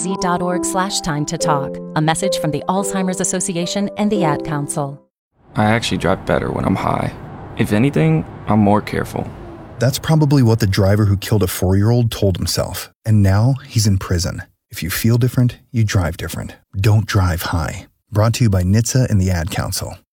nyc.org/time to talk. A message from the Alzheimer's Association and the Ad Council. I actually drive better when I'm high. If anything, I'm more careful. That's probably what the driver who killed a 4-year-old told himself. And now he's in prison. If you feel different, you drive different. Don't drive high. Brought to you by NHTSA and the Ad Council.